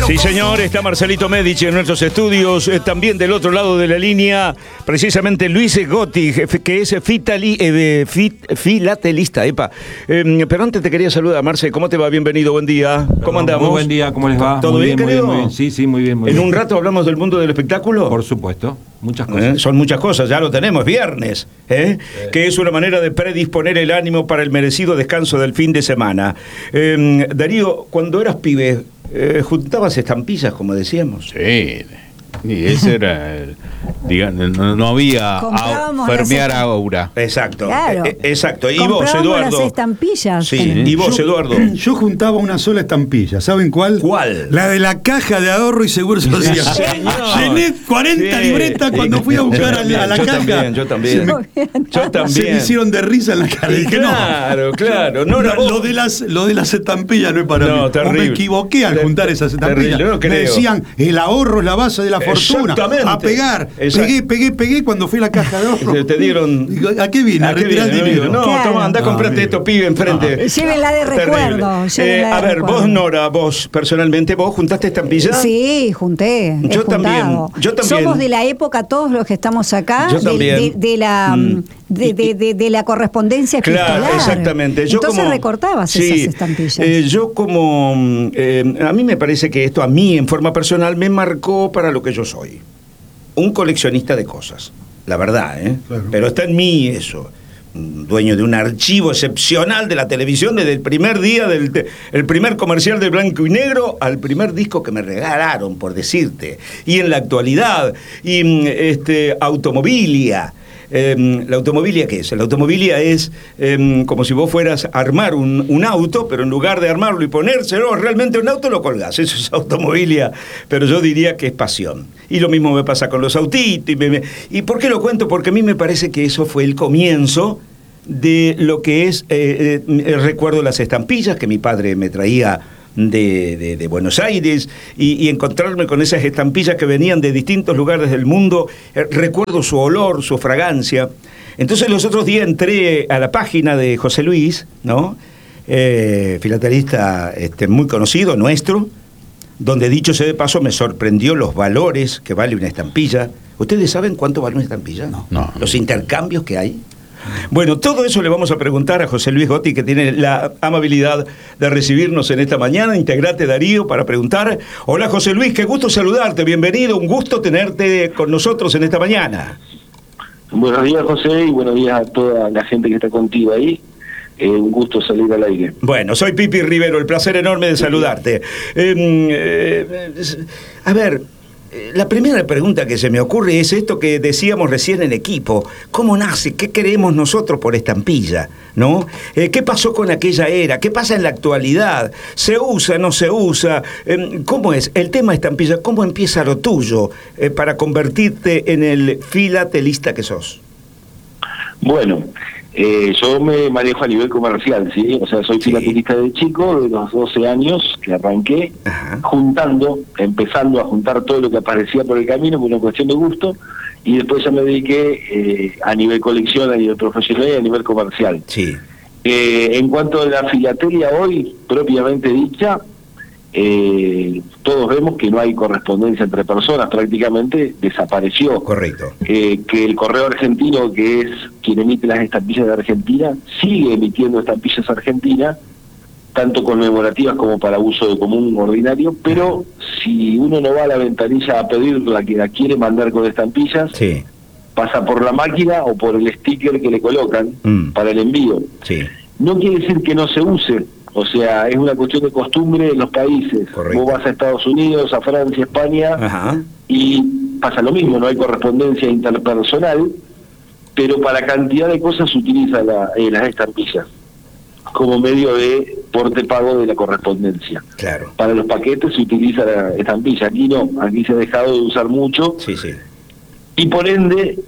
Sí, señor, está Marcelito Medici en nuestros estudios. También del otro lado de la línea, precisamente Luis Gotti, que es filatelista. Pero antes te quería saludar, Marce. ¿Cómo te va? Bienvenido, buen día. ¿Cómo andamos? Muy buen día, ¿cómo les va? ¿Todo muy bien, querido? Muy bien. Sí, muy bien. En un rato hablamos del mundo del espectáculo. Por supuesto, muchas cosas. Son muchas cosas, ya lo tenemos, viernes, que es una manera de predisponer el ánimo para el merecido descanso del fin de semana. Darío, cuando eras pibe, juntabas estampillas, como decíamos. Sí, y ese era no había Fermiar Aura. Exacto, claro. Exacto. Y vos, Eduardo. Las estampillas. Sí. Y vos, Eduardo. Yo juntaba una sola estampilla. ¿Saben cuál? ¿Cuál? La de la Caja de Ahorro y Seguro Social. Llené 40 libretas cuando fui a buscar a la caja. Yo también. Se me hicieron de risa en la cara. Dije, claro. No, lo de las estampillas no es para mí. Terrible. Me equivoqué al juntar esas estampillas. Me decían, el ahorro es la base de la fortuna. A pegar. Pegué cuando fui a la Caja de Ahorro. Te dieron... ¿A qué vine? A retirar dinero. No, claro. toma, anda, comprate esto, pibe, enfrente. Llévenla de recuerdo. A ver, vos, Nora, vos personalmente, ¿vos juntaste estampillas? Sí, junté. Yo también. Somos de la época, todos los que estamos acá, de la correspondencia epistolar. Claro, exactamente. Entonces recortabas esas estampillas. Yo como... a mí me parece que esto a mí, en forma personal, me marcó para lo que yo soy. Un coleccionista de cosas. La verdad, Claro. Pero está en mí eso. Dueño de un archivo excepcional de la televisión desde el primer día el primer comercial de blanco y negro al primer disco que me regalaron, por decirte. Y en la actualidad, automobilia. ¿La automobilia qué es? La automobilia es como si vos fueras a armar un auto, pero en lugar de armarlo y ponérselo realmente un auto, lo colgás. Eso es automobilia, pero yo diría que es pasión. Y lo mismo me pasa con los autitos. ¿Y por qué lo cuento? Porque a mí me parece que eso fue el comienzo de lo que es, recuerdo las estampillas que mi padre me traía de Buenos Aires y encontrarme con esas estampillas que venían de distintos lugares del mundo. Recuerdo su olor, su fragancia. Entonces los otros días entré a la página de José Luis, ¿no? Filatelista muy conocido, nuestro, donde, dicho sea de paso, me sorprendió los valores que vale una estampilla. ¿Ustedes saben cuánto vale una estampilla? No. Los intercambios que hay. Bueno, todo eso le vamos a preguntar a José Luis Gotti, que tiene la amabilidad de recibirnos en esta mañana. Integrate, Darío, para preguntar. Hola, José Luis, qué gusto saludarte, bienvenido, un gusto tenerte con nosotros en esta mañana. Buenos días, José, y buenos días a toda la gente que está contigo ahí. Un gusto salir al aire. Bueno, soy Pipi Rivero, el placer enorme de saludarte. A ver... La primera pregunta que se me ocurre es esto que decíamos recién en equipo. ¿Cómo nace? ¿Qué queremos nosotros por estampilla? ¿No? ¿Qué pasó con aquella era? ¿Qué pasa en la actualidad? ¿Se usa, no se usa? ¿Cómo es? El tema estampilla, ¿cómo empieza lo tuyo para convertirte en el filatelista que sos? Bueno, yo me manejo a nivel comercial, ¿sí? O sea, soy filatelista de chico, de los 12 años que arranqué, empezando a juntar todo lo que aparecía por el camino por una cuestión de gusto, y después ya me dediqué a nivel colección, a nivel profesional y a nivel comercial. Sí. En cuanto a la filatelia hoy, propiamente dicha, todos vemos que no hay correspondencia entre personas, prácticamente desapareció. Correcto. Que el correo argentino, que es quien emite las estampillas de Argentina, sigue emitiendo estampillas argentinas, tanto conmemorativas como para uso de común ordinario, pero si uno no va a la ventanilla a pedir la que la quiere mandar con estampillas, pasa por la máquina o por el sticker que le colocan para el envío. No quiere decir que no se use. O sea, es una cuestión de costumbre en los países. Correcto. Vos vas a Estados Unidos, a Francia, España, y pasa lo mismo, no hay correspondencia interpersonal, pero para cantidad de cosas se utiliza las estampillas como medio de porte pago de la correspondencia. Claro. Para los paquetes se utiliza la estampilla, aquí no, aquí se ha dejado de usar mucho. Y por ende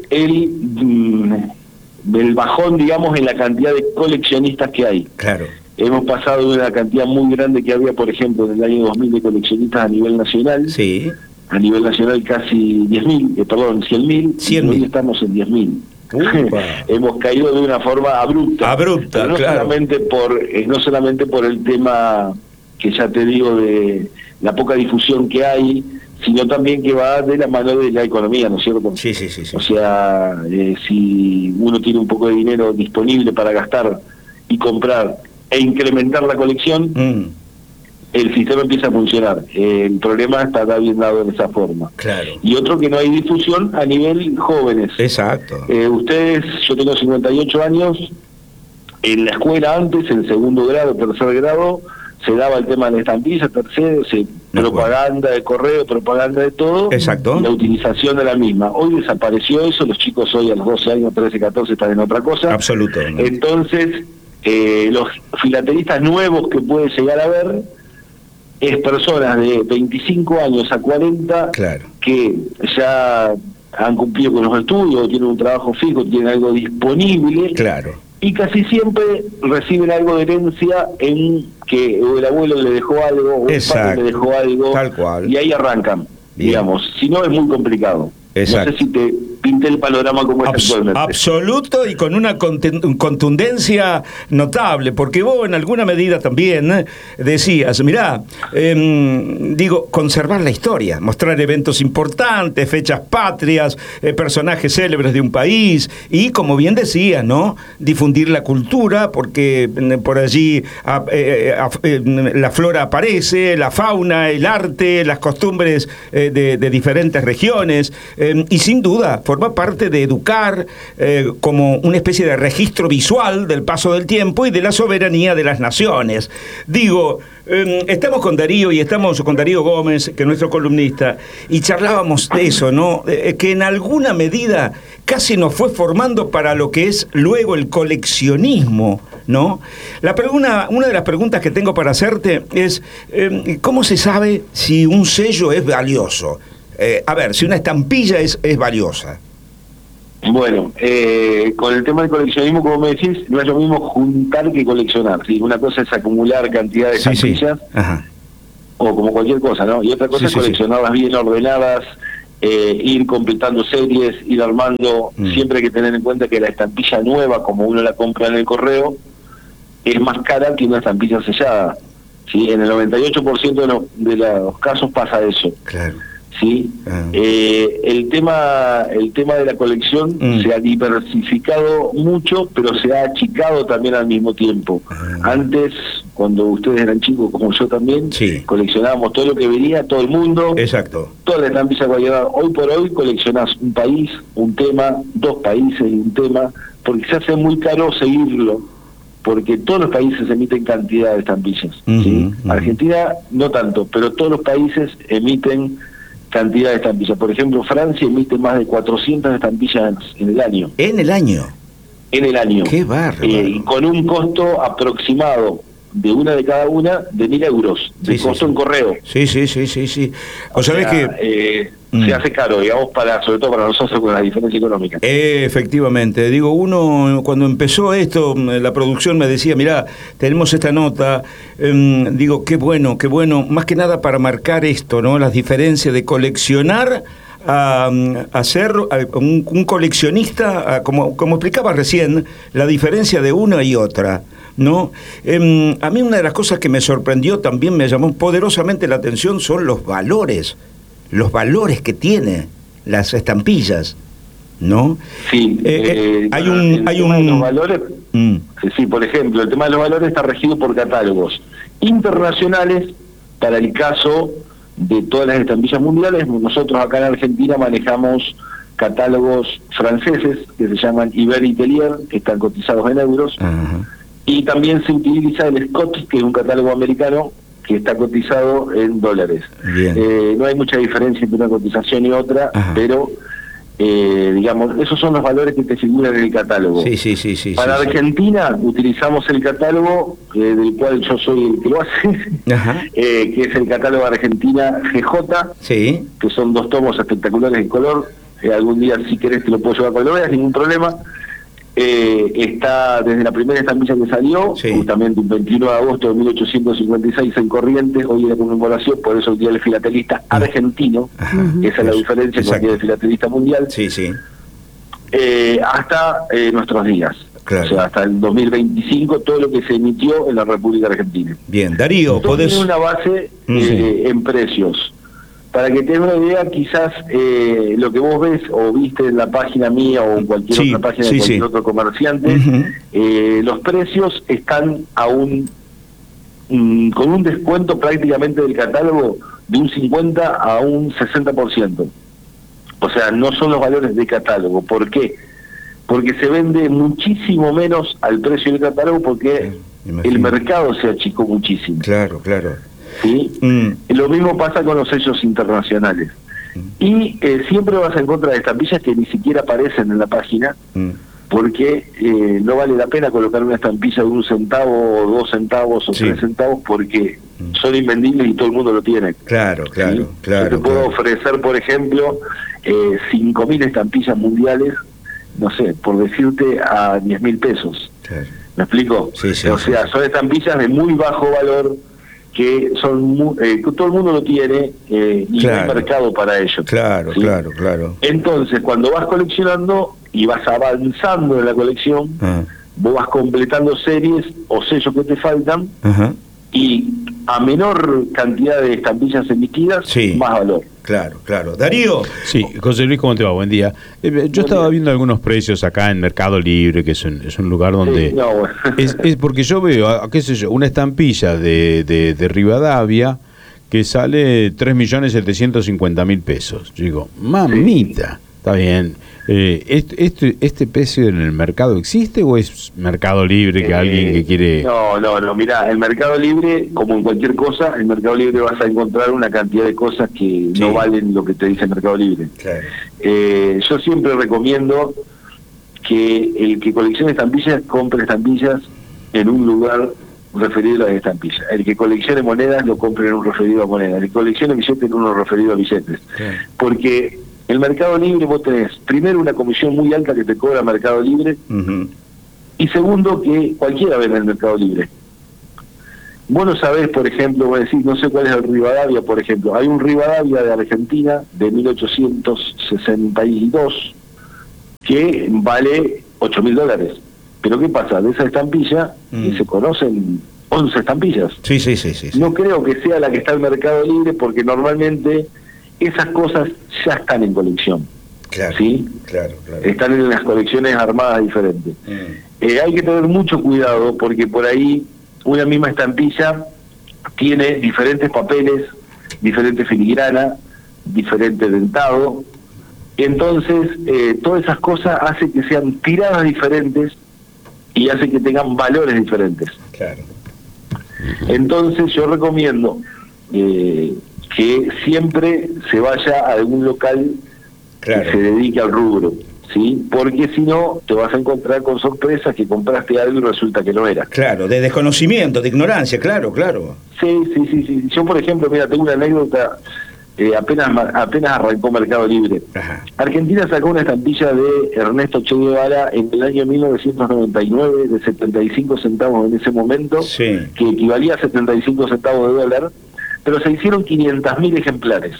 el bajón, digamos, en la cantidad de coleccionistas que hay. Claro. Hemos pasado de una cantidad muy grande que había, por ejemplo, en el año 2000 de coleccionistas a nivel nacional. A nivel nacional casi 100.000. Hoy estamos en 10.000. Hemos caído de una forma abrupta. No, claro. No solamente por el tema que ya te digo de la poca difusión que hay, sino también que va de la mano de la economía, ¿no es cierto? Sí. O sea, si uno tiene un poco de dinero disponible para gastar y comprar e incrementar la colección, el sistema empieza a funcionar. El problema está bien dado en esa forma. Claro. Y otro, que no hay difusión a nivel jóvenes. Exacto. Ustedes, yo tengo 58 años, en la escuela antes, en segundo grado, tercer grado, se daba el tema de la estampilla, tercero, propaganda de correo, propaganda de todo. Exacto. Y la utilización de la misma. Hoy desapareció eso, los chicos hoy a los 12 años, 13, 14 están en otra cosa. Absoluto. Entonces, los filatelistas nuevos que puede llegar a ver es personas de 25 años a 40, claro, que ya han cumplido con los estudios, tienen un trabajo fijo, tienen algo disponible. Claro. Y casi siempre reciben algo de herencia en que el abuelo le dejó algo, o el padre le dejó algo, tal cual. Y ahí arrancan, digamos. Si no, es muy complicado. Exacto. No sé si te pinté el panorama como es actualmente. Absoluto, y con una contundencia notable, porque vos en alguna medida también decías, mirá, conservar la historia, mostrar eventos importantes, fechas patrias, personajes célebres de un país, y como bien decías, ¿no?, difundir la cultura, porque por allí la flora aparece, la fauna, el arte, las costumbres de diferentes regiones, y sin duda forma parte de educar como una especie de registro visual del paso del tiempo y de la soberanía de las naciones. Digo, estamos con Darío, y estamos con Darío Gómez, que es nuestro columnista, y charlábamos de eso, ¿no? Que en alguna medida casi nos fue formando para lo que es luego el coleccionismo, ¿no? Una de las preguntas que tengo para hacerte es, ¿cómo se sabe si un sello es valioso? A ver, si una estampilla es valiosa. Bueno, con el tema del coleccionismo, como me decís, no es lo mismo juntar que coleccionar, ¿sí? Una cosa es acumular cantidad de estampillas, Ajá, o como cualquier cosa, ¿no? Y otra cosa es coleccionarlas bien ordenadas, ir completando series, ir armando. Siempre hay que tener en cuenta que la estampilla nueva, como uno la compra en el correo, es más cara que una estampilla sellada, ¿sí? En el 98% de los casos pasa eso. claro. ¿Sí? El tema de la colección se ha diversificado mucho, pero se ha achicado también al mismo tiempo. Antes, cuando ustedes eran chicos, como yo también, coleccionábamos todo lo que venía, todo el mundo. Exacto. Toda la estampilla que había. Hoy por hoy coleccionás un país, un tema, dos países y un tema, porque se hace muy caro seguirlo, porque todos los países emiten cantidad de estampillas. ¿Sí? Argentina no tanto, pero todos los países emiten cantidad de estampillas. Por ejemplo, Francia emite más de 400 estampillas en el año. ¿En el año? En el año. ¡Qué bárbaro! Y con un costo aproximado de una de cada una de 1.000 euros de costo en correo. Sí. O sea, que se hace caro, digamos, sobre todo para nosotros con la diferencia económica. Efectivamente. Digo, uno cuando empezó esto, la producción me decía, mirá, tenemos esta nota, digo, qué bueno, más que nada para marcar esto, ¿no? Las diferencias de coleccionar a ser un coleccionista, como explicaba recién, la diferencia de una y otra, ¿no? A mí una de las cosas que me sorprendió, también me llamó poderosamente la atención, son los valores que tiene las estampillas, ¿no? Sí, hay un valores. Sí, por ejemplo, el tema de los valores está regido por catálogos internacionales. Para el caso de todas las estampillas mundiales, nosotros acá en Argentina manejamos catálogos franceses que se llaman Iberi-Tellier, que están cotizados en euros. Ajá. Y también se utiliza el Scott, que es un catálogo americano que está cotizado en dólares. No hay mucha diferencia entre una cotización y otra. Ajá. Pero digamos, esos son los valores que te figuran en el catálogo. Sí. Para Argentina utilizamos el catálogo del cual yo soy el que lo hace, que es el catálogo Argentina GJ, que son 2 tomos espectaculares en color. Algún día, si querés, te lo puedo llevar para que lo veas, ningún problema. Está desde la primera estampilla que salió, justamente el 21 de agosto de 1856 en Corrientes, hoy es la conmemoración, por eso el Día del Filatelista Argentino. Esa es la diferencia con el Día del Filatelista Mundial. Hasta nuestros días. Claro. O sea, hasta el 2025 todo lo que se emitió en la República Argentina. Bien, Darío, podés... Tiene una base en precios. Para que te dé una idea, quizás lo que vos ves o viste en la página mía o en cualquier otra página de cualquier otro comerciante, los precios están con un descuento prácticamente del catálogo de un 50 a un 60%. O sea, no son los valores de catálogo. ¿Por qué? Porque se vende muchísimo menos al precio del catálogo porque el mercado se achicó muchísimo. Claro. ¿Sí? Lo mismo pasa con los sellos internacionales. Y siempre vas a encontrar estampillas que ni siquiera aparecen en la página, porque no vale la pena colocar una estampilla de 1 centavo, o 2 centavos, o 3 centavos, porque son invendibles y todo el mundo lo tiene. Claro. Yo te puedo ofrecer, por ejemplo, 5.000 estampillas mundiales, no sé, por decirte, a 10.000 pesos. Claro. ¿Me explico? O sea, son estampillas de muy bajo valor, que son que todo el mundo lo tiene y hay mercado para ello. Claro. Entonces, cuando vas coleccionando y vas avanzando en la colección, vos vas completando series o sellos que te faltan, y a menor cantidad de estampillas emitidas, más valor. Claro. Darío. Sí, José Luis, ¿cómo te va? Buen día. Yo estaba viendo algunos precios acá en Mercado Libre, que es un lugar donde... es porque yo veo, qué sé yo, una estampilla de Rivadavia que sale 3.750.000 pesos. Yo digo, mamita, está bien. ¿Este precio en el mercado existe o es Mercado Libre que alguien que quiere...? No, mirá, el Mercado Libre, como en cualquier cosa, en Mercado Libre vas a encontrar una cantidad de cosas que no valen lo que te dice el Mercado Libre. Claro. Yo siempre recomiendo que el que coleccione estampillas, compre estampillas en un lugar referido a las estampillas. El que coleccione monedas, lo compre en un referido a monedas. El que coleccione billetes, en uno referido a billetes. Claro. Porque... el Mercado Libre vos tenés, primero, una comisión muy alta que te cobra Mercado Libre, y segundo, que cualquiera vende en el Mercado Libre. Vos no sabés, por ejemplo, vos decís, no sé cuál es el Rivadavia, por ejemplo. Hay un Rivadavia de Argentina de 1862 que vale $8.000. Pero ¿qué pasa? De esa estampilla se conocen 11 estampillas. Sí. No creo que sea la que está en Mercado Libre, porque normalmente... esas cosas ya están en colección. Claro. Están en las colecciones armadas diferentes. Hay que tener mucho cuidado, porque por ahí una misma estampilla tiene diferentes papeles, diferente filigrana, diferente dentado. Entonces, todas esas cosas hacen que sean tiradas diferentes y hacen que tengan valores diferentes. Claro. Entonces, yo recomiendo... que siempre se vaya a algún local que se dedique al rubro, ¿sí? Porque si no, te vas a encontrar con sorpresas que compraste algo y resulta que no era. Claro, de desconocimiento, de ignorancia, claro. Sí. Yo, por ejemplo, mira, tengo una anécdota, apenas arrancó Mercado Libre. Argentina sacó una estampilla de Ernesto Che Guevara en el año 1999 de 75 centavos en ese momento, que equivalía a 75 centavos de dólar, pero se hicieron 500.000 ejemplares.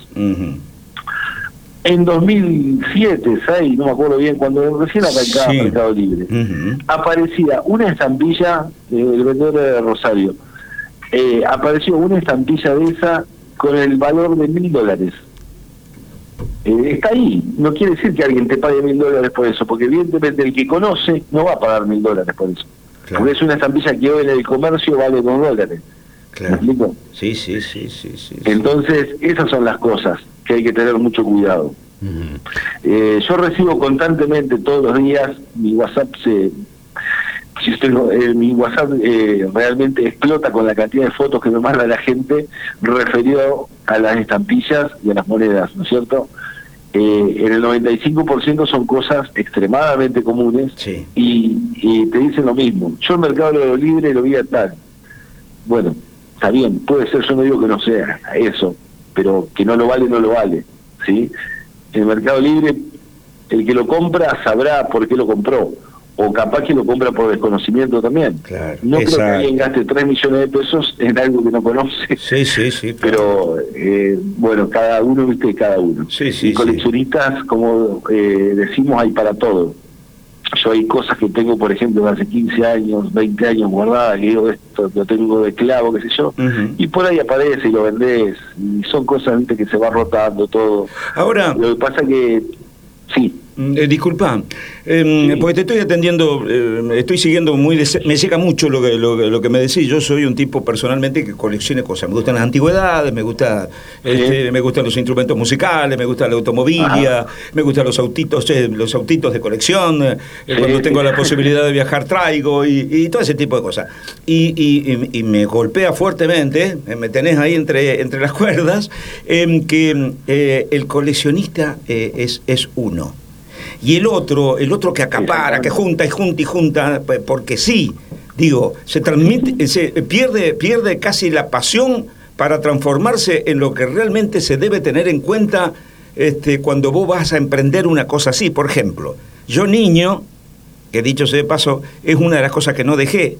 En 2007, 2006, no me acuerdo bien, cuando recién arrancaba Mercado Libre, aparecía una estampilla, el vendedor de Rosario, apareció una estampilla de esa con el valor de $1.000. Está ahí, no quiere decir que alguien te pague $1.000 por eso, porque evidentemente el que conoce no va a pagar $1.000 por eso. Porque es una estampilla que hoy en el comercio vale $2. Claro. ¿Me explico? Sí. Entonces, esas son las cosas que hay que tener mucho cuidado. Yo recibo constantemente, todos los días, mi WhatsApp mi WhatsApp realmente explota con la cantidad de fotos que me manda la gente referido a las estampillas y a las monedas, ¿no es cierto? En el 95% son cosas extremadamente comunes, y te dicen lo mismo. Yo el Mercado Libre lo vi a tal. Bueno, está bien, puede ser, yo no digo que no sea eso, pero que no lo vale, ¿sí? El Mercado Libre, el que lo compra sabrá por qué lo compró, o capaz que lo compra por desconocimiento también. Claro, no creo que alguien gaste 3 millones de pesos en algo que no conoce. Sí. Pero, bueno, cada uno, ¿viste? Cada uno. Y coleccionistas, como decimos, hay para todo. yo hay cosas que tengo, por ejemplo, de hace 15 años, 20 años guardadas, que digo, esto lo tengo de clavo, qué sé yo, y por ahí aparece y lo vendés, y son cosas, viste, que se va rotando todo. Ahora, lo que pasa que, sí. Disculpa, porque te estoy atendiendo, estoy siguiendo me llega mucho lo que me decís. Yo soy un tipo personalmente que coleccione cosas. Me gustan las antigüedades, me gustan los instrumentos musicales, me gusta la automovilia, me gustan los autitos de colección. Cuando tengo la posibilidad de viajar traigo y todo ese tipo de cosas. Y me golpea fuertemente, me tenés ahí entre las cuerdas, que el coleccionista es uno. Y el otro que acapara, que junta y junta y junta, porque sí, digo, pierde casi la pasión para transformarse en lo que realmente se debe tener en cuenta cuando vos vas a emprender una cosa así. Por ejemplo, yo niño, que dicho sea de paso, es una de las cosas que no dejé.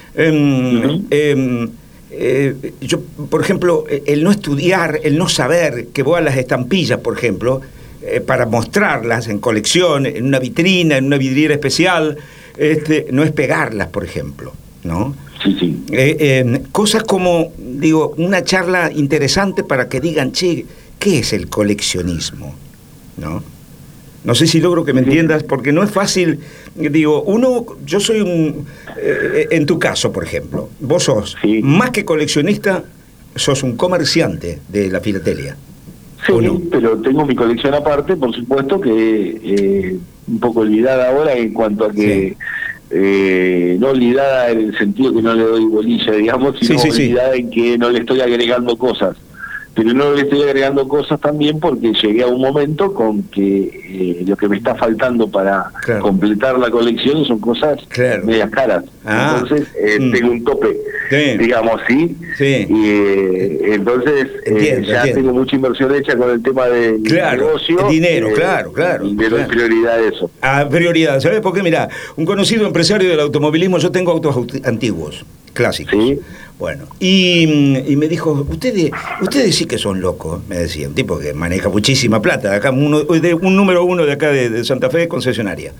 Yo, por ejemplo, el no estudiar, el no saber que vos a las estampillas, por ejemplo, para mostrarlas en colección, en una vitrina, en una vidriera especial, no es pegarlas, por ejemplo, ¿no? Sí. Cosas como, digo, una charla interesante para que digan, che, ¿qué es el coleccionismo? ¿No? No sé si logro que me entiendas, porque no es fácil. Digo, yo soy en tu caso, por ejemplo, vos sos, más que coleccionista, sos un comerciante de la filatelia. Sí, pero tengo mi colección aparte, por supuesto, que un poco olvidada ahora en cuanto a que, no olvidada en el sentido que no le doy bolilla, digamos, sino olvidada en que no le estoy agregando cosas. Pero no le estoy agregando cosas también porque llegué a un momento con que lo que me está faltando para completar la colección son cosas medias caras. Entonces tengo un tope, digamos, ¿sí? Y entonces tengo mucha inversión hecha con el tema del negocio. Dinero, claro. Y le doy prioridad a eso. Prioridad, ¿sabes por qué? Mirá, un conocido empresario del automovilismo, yo tengo autos antiguos, clásicos. Sí. Bueno, y me dijo, ustedes sí que son locos, me decía, un tipo que maneja muchísima plata, acá un número uno de acá de Santa Fe, concesionaria.